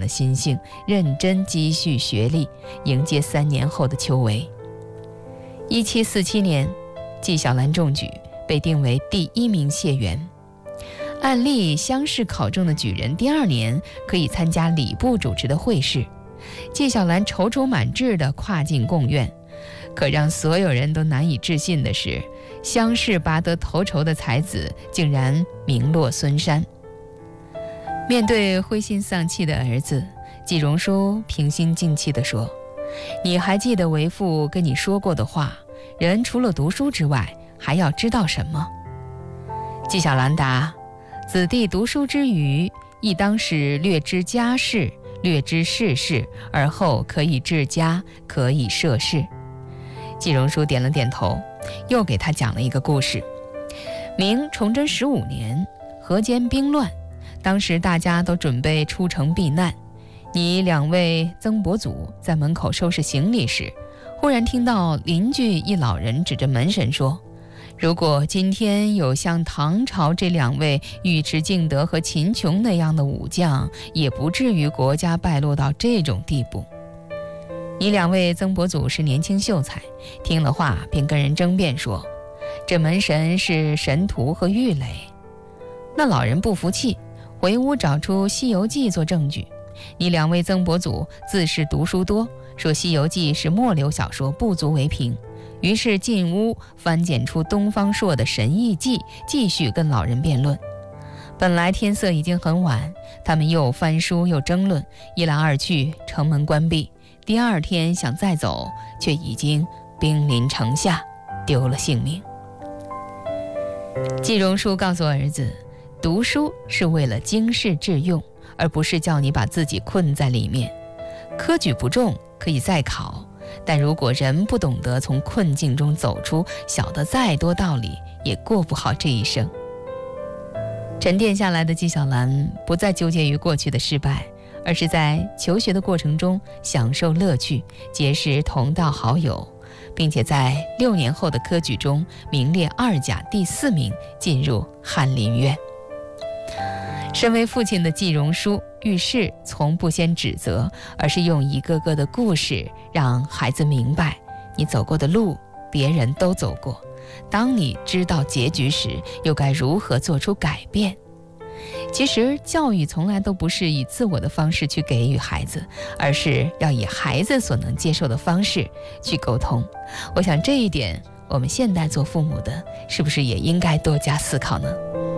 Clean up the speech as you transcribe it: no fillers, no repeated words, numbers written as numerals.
了心性，认真积蓄学历，迎接3年后的秋闱。1747年，纪晓岚中举，被定为第1名解元。按例，乡试考中的举人第2年可以参加礼部主持的会试。纪晓岚踌躇满志地跨进贡院，可让所有人都难以置信的是，乡试拔得头筹的才子竟然名落孙山。面对灰心丧气的儿子，纪荣书平心静气地说：“你还记得为父跟你说过的话，人除了读书之外，还要知道什么？”纪晓岚答：“子弟读书之余，亦当使略知家事，略知世事，而后可以治家，可以涉世。”纪荣书点了点头，又给他讲了一个故事。明崇祯15年，河间兵乱，当时大家都准备出城避难，你2位曾伯祖在门口收拾行李时，忽然听到邻居一老人指着门神说：“如果今天有像唐朝这2位尉迟敬德和秦琼那样的武将，也不至于国家败落到这种地步。”你2位曾伯祖是年轻秀才，听了话便跟人争辩说：“这门神是神荼和郁垒。”那老人不服气，回屋找出《西游记》做证据。你2位曾伯祖自是读书多，说《西游记》是末流小说，不足为凭。于是进屋翻检出东方朔的《神异记》，继续跟老人辩论。本来天色已经很晚，他们又翻书又争论，一来二去，城门关闭。第2天想再走，却已经兵临城下，丢了性命。纪荣书告诉儿子，读书是为了经世致用，而不是叫你把自己困在里面。科举不中可以再考，但如果人不懂得从困境中走出，晓得再多道理，也过不好这一生。沉淀下来的纪晓岚不再纠结于过去的失败，而是在求学的过程中享受乐趣，结识同道好友，并且在6年后的科举中名列2甲第4名，进入翰林院。身为父亲的纪荣书遇事从不先指责，而是用一个个的故事让孩子明白，你走过的路别人都走过，当你知道结局时，又该如何做出改变。其实教育从来都不是以自我的方式去给予孩子，而是要以孩子所能接受的方式去沟通。我想这一点，我们现代做父母的是不是也应该多加思考呢？